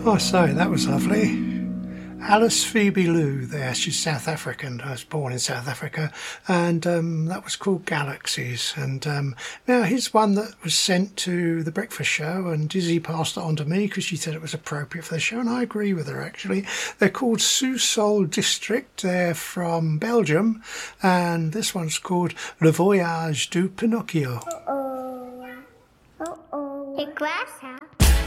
Oh, so that was lovely. Alice Phoebe Lou there, she's South African. I was born in South Africa, and that was called Galaxies. And now here's one that was sent to the Breakfast Show, and Dizzy passed it on to me because she said it was appropriate for the show, and I agree with her actually. They're called Sousol District, they're from Belgium, and this one's called Le Voyage du Pinocchio.